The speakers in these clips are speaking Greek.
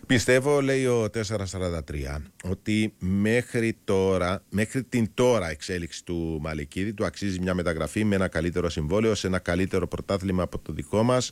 Πιστεύω, λέει ο 443, ότι μέχρι την τώρα εξέλιξη του Μαλικίδη του αξίζει μια μεταγραφή με ένα καλύτερο συμβόλαιο σε ένα καλύτερο πρωτάθλημα από το δικό μας.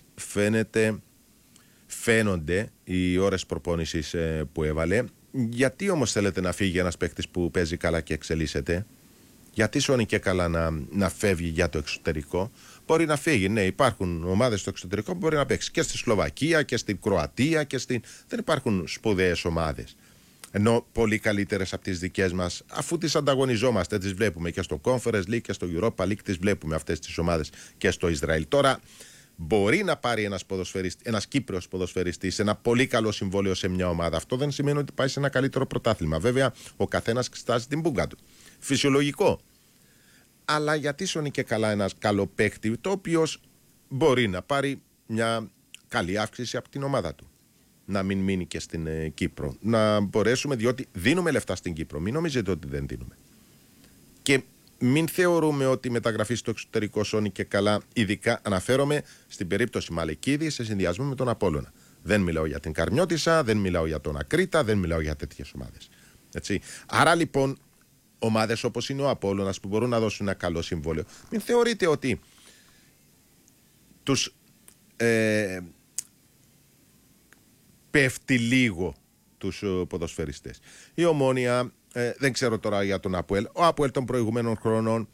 Φαίνονται οι ώρες προπόνησης που έβαλε. Γιατί όμως θέλετε να φύγει ένας παίκτης που παίζει καλά και εξελίσσεται? Γιατί σώνει και καλά να φεύγει για το εξωτερικό? Μπορεί να φύγει, ναι, υπάρχουν ομάδες στο εξωτερικό που μπορεί να παίξει και στη Σλοβακία και στην Κροατία δεν υπάρχουν σπουδαίες ομάδες. Ενώ πολύ καλύτερες από τις δικές μας, αφού τις ανταγωνιζόμαστε, τις βλέπουμε και στο Conference League και στο Europa League, τις βλέπουμε αυτές τις ομάδες και στο Ισραήλ. Τώρα μπορεί να πάρει ένας Κύπριος ποδοσφαιριστής ένα πολύ καλό συμβόλαιο σε μια ομάδα. Αυτό δεν σημαίνει ότι πάει σε ένα καλύτερο πρωτάθλημα. Βέβαια, ο καθένας εξετάζει την μπούγκα του. Φυσιολογικό. Αλλά γιατί σώνει και καλά ένας καλό παίκτη, το οποίο μπορεί να πάρει μια καλή αύξηση από την ομάδα του. Να μην μείνει και στην Κύπρο. Να μπορέσουμε, διότι δίνουμε λεφτά στην Κύπρο. Μην νομίζετε ότι δεν δίνουμε. Και μην θεωρούμε ότι η μεταγραφή στο εξωτερικό σώνει και καλά, ειδικά αναφέρομαι στην περίπτωση Μαλεκίδη σε συνδυασμό με τον Απόλλωνα. Δεν μιλάω για την Καρμιώτισσα, δεν μιλάω για τον Ακρίτα, δεν μιλάω για τέτοιες ομάδες. Έτσι. Άρα λοιπόν, ομάδες όπως είναι ο Απόλλωνας που μπορούν να δώσουν ένα καλό συμβόλαιο, μην θεωρείτε ότι τους πέφτει λίγο τους ποδοσφαιριστές. Η Ομόνοια, δεν ξέρω τώρα για τον Αποέλ, ο Αποέλ των προηγουμένων χρόνων,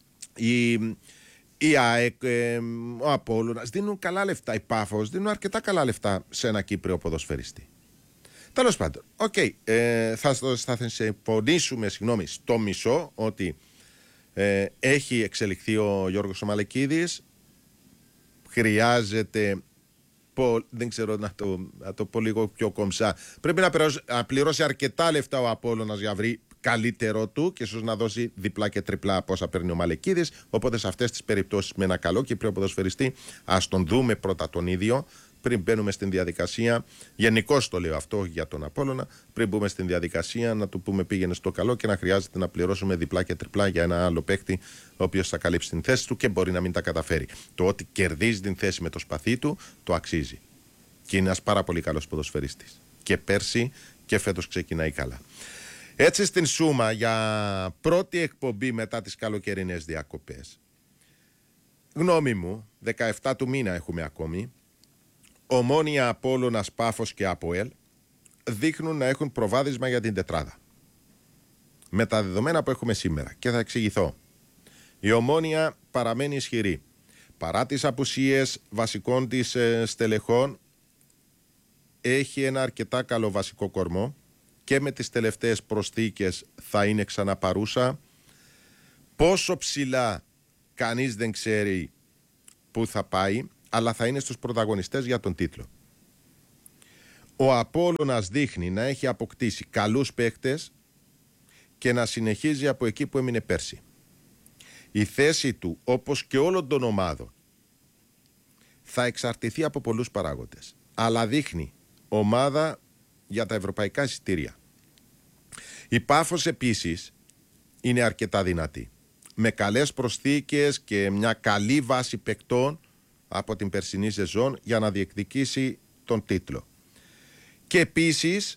η ΑΕΚ, ο Απόλλωνας δίνουν καλά λεφτά, η Πάφος δίνουν αρκετά καλά λεφτά σε ένα Κύπριο ποδοσφαιριστή. Τέλος πάντων, θα συμφωνήσουμε στο μισό ότι έχει εξελιχθεί ο Γιώργος ο Μαλεκίδης. Χρειάζεται, δεν ξέρω να το πω λίγο πιο κομψά, πρέπει να πληρώσει αρκετά λεφτά ο Απόλλωνας για να βρει καλύτερο του και ίσως να δώσει διπλά και τριπλά από όσα παίρνει ο Μαλεκίδης. Οπότε σε αυτές τις περιπτώσεις με ένα καλό Κύπριο ποδοσφαιριστή ας τον δούμε πρώτα τον ίδιο πριν μπαίνουμε στην διαδικασία. Γενικώς το λέω αυτό για τον Απόλλωνα. Πριν μπούμε στην διαδικασία να του πούμε πήγαινε στο καλό και να χρειάζεται να πληρώσουμε διπλά και τριπλά για ένα άλλο παίκτη ο οποίος θα καλύψει την θέση του και μπορεί να μην τα καταφέρει. Το ότι κερδίζει την θέση με το σπαθί του το αξίζει. Και είναι ένας πάρα πολύ καλός ποδοσφαιριστής. Και πέρσι και φέτος ξεκινάει καλά. Έτσι στην σούμα για πρώτη εκπομπή μετά τις καλοκαιρινές διακοπές. Γνώμη μου, 17 του μήνα έχουμε ακόμη. Ομόνοια, Απόλλωνας, Πάφος και Αποέλ δείχνουν να έχουν προβάδισμα για την τετράδα. Με τα δεδομένα που έχουμε σήμερα. Και θα εξηγηθώ. Η Ομόνοια παραμένει ισχυρή. Παρά τις απουσίες βασικών της στελεχών, έχει ένα αρκετά καλό βασικό κορμό και με τις τελευταίες προσθήκες θα είναι ξαναπαρούσα. Πόσο ψηλά κανείς δεν ξέρει πού θα πάει, αλλά θα είναι στους πρωταγωνιστές για τον τίτλο. Ο Απόλλωνας δείχνει να έχει αποκτήσει καλούς παίχτες και να συνεχίζει από εκεί που έμεινε πέρσι. Η θέση του, όπως και όλων των ομάδων, θα εξαρτηθεί από πολλούς παράγοντες. Αλλά δείχνει ομάδα για τα ευρωπαϊκά εισιτήρια. Η Πάφος επίσης είναι αρκετά δυνατή. Με καλές προσθήκες και μια καλή βάση παικτών από την περσινή σεζόν για να διεκδικήσει τον τίτλο. Και επίσης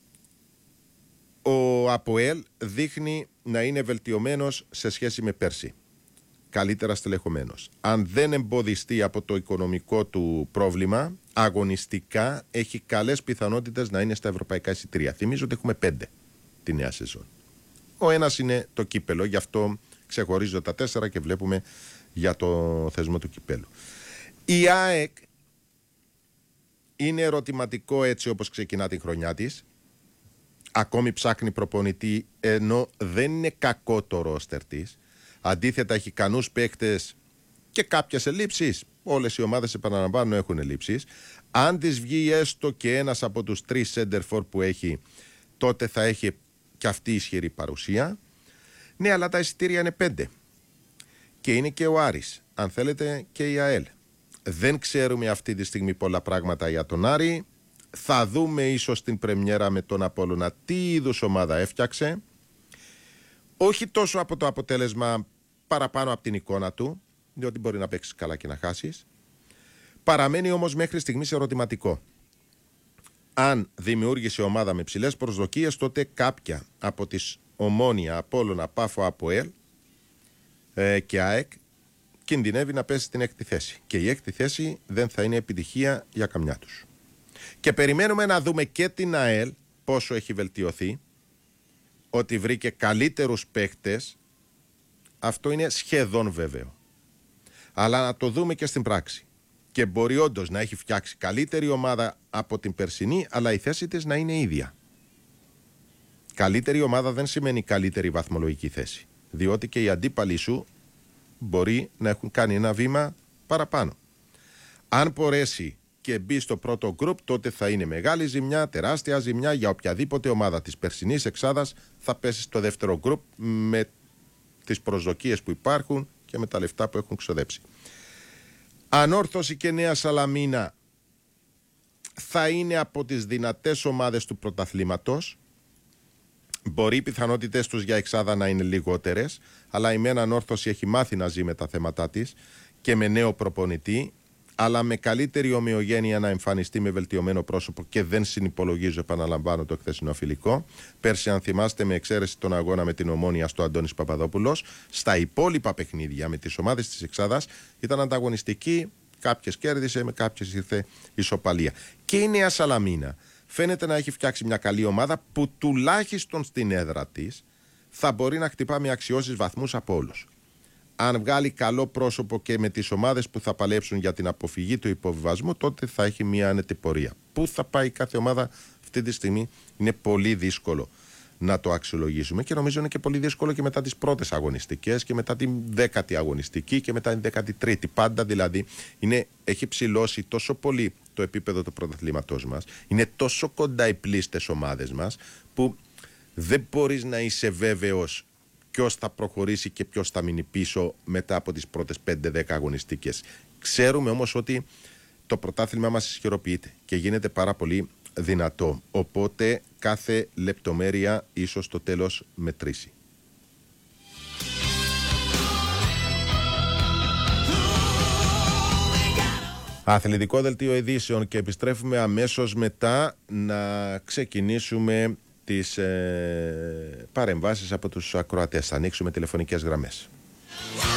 ο Αποέλ δείχνει να είναι βελτιωμένος σε σχέση με πέρσι. Καλύτερα στελεχωμένος. Αν δεν εμποδιστεί από το οικονομικό του πρόβλημα, αγωνιστικά έχει καλές πιθανότητες να είναι στα ευρωπαϊκά εισιτήρια. Θυμίζω ότι έχουμε 5 τη νέα σεζόν. Ο ένας είναι το κύπελο, γι' αυτό ξεχωρίζω τα 4 και βλέπουμε για το θεσμό του κυπέλου. Η ΑΕΚ είναι ερωτηματικό έτσι όπως ξεκινά την χρονιά της. Ακόμη ψάχνει προπονητή, ενώ δεν είναι κακό το ρόστερ της. Αντίθετα έχει ικανούς παίκτες και κάποιες ελλείψεις. Όλες οι ομάδες, επαναλαμβάνω, έχουν ελλείψεις. Αν της βγει έστω και ένας από τους 3 σέντερφορ που έχει, τότε θα έχει και αυτή ισχυρή παρουσία. Ναι, αλλά τα εισιτήρια είναι 5. Και είναι και ο Άρης, αν θέλετε, και η ΑΕΛ. Δεν ξέρουμε αυτή τη στιγμή πολλά πράγματα για τον Άρη. Θα δούμε ίσως την πρεμιέρα με τον Απόλλωνα τι είδους ομάδα έφτιαξε. Όχι τόσο από το αποτέλεσμα, παραπάνω από την εικόνα του, διότι μπορεί να παίξεις καλά και να χάσεις. Παραμένει όμως μέχρι στιγμής ερωτηματικό. αν δημιούργησε ομάδα με ψηλές προσδοκίες, τότε κάποια από τις Ομόνια, Απόλλωνα, Πάφο, ΑΠΟΕΛ και ΑΕΚ κινδυνεύει να πέσει στην έκτη θέση. Και η έκτη θέση δεν θα είναι επιτυχία για καμιά τους. Και περιμένουμε να δούμε και την ΑΕΛ πόσο έχει βελτιωθεί, ότι βρήκε καλύτερους παίκτες. Αυτό είναι σχεδόν βέβαιο. Αλλά να το δούμε και στην πράξη. Και μπορεί όντως να έχει φτιάξει καλύτερη ομάδα από την περσινή, αλλά η θέση της να είναι ίδια. Καλύτερη ομάδα δεν σημαίνει καλύτερη βαθμολογική θέση. Διότι και οι αντίπαλοι σου μπορεί να έχουν κάνει ένα βήμα παραπάνω. Αν μπορέσει και μπει στο πρώτο γκρουπ, τότε θα είναι μεγάλη ζημιά, τεράστια ζημιά για οποιαδήποτε ομάδα της περσινής εξάδας θα πέσει στο δεύτερο γκρουπ με τις προσδοκίες που υπάρχουν και με τα λεφτά που έχουν ξοδέψει. Ανόρθωση και Νέα Σαλαμίνα θα είναι από τις δυνατές ομάδες του πρωταθλήματος. Μπορεί οι πιθανότητες τους για εξάδα να είναι λιγότερες, αλλά η μεν Ανόρθωση έχει μάθει να ζει με τα θέματα της και με νέο προπονητή, αλλά με καλύτερη ομοιογένεια να εμφανιστεί με βελτιωμένο πρόσωπο και δεν συνυπολογίζω, επαναλαμβάνω, το χθεσινό φιλικό. Πέρσι, αν θυμάστε, με εξαίρεση τον αγώνα με την Ομόνια στο Αντώνης Παπαδόπουλος, στα υπόλοιπα παιχνίδια με τις ομάδες της εξάδας ήταν ανταγωνιστική. Κάποιες κέρδισε, με κάποιες ήρθε ισοπαλία. Και η Νέα Σαλαμίνα φαίνεται να έχει φτιάξει μια καλή ομάδα που τουλάχιστον στην έδρα της θα μπορεί να χτυπά με αξιώσεις βαθμούς από όλους. Αν βγάλει καλό πρόσωπο και με τις ομάδες που θα παλέψουν για την αποφυγή του υποβιβασμού, τότε θα έχει μια άνετη πορεία. Πού θα πάει κάθε ομάδα αυτή τη στιγμή είναι πολύ δύσκολο να το αξιολογήσουμε και νομίζω είναι και πολύ δύσκολο και μετά τις πρώτες αγωνιστικές και μετά την 10η αγωνιστική και μετά την 13η. Πάντα δηλαδή έχει ψηλώσει τόσο πολύ το επίπεδο του πρωταθλήματός μας, είναι τόσο κοντά οι πλήστες ομάδες μας που δεν μπορείς να είσαι βέβαιος ποιος θα προχωρήσει και ποιος θα μείνει πίσω μετά από τις πρώτες 5-10 αγωνιστικές. Ξέρουμε όμως ότι το πρωτάθλημα μας ισχυροποιείται και γίνεται πάρα πολύ δυνατό. Οπότε κάθε λεπτομέρεια ίσως στο τέλος μετρήσει. Αθλητικό δελτίο ειδήσεων και επιστρέφουμε αμέσως μετά να ξεκινήσουμε τις παρεμβάσεις από τους ακροατές. Θα ανοίξουμε τηλεφωνικές γραμμές.